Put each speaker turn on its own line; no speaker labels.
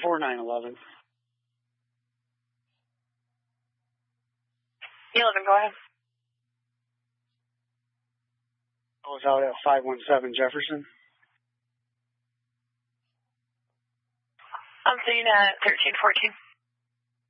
4911.
11, go ahead.
I was out at 517 Jefferson.
I'm seeing at 1314.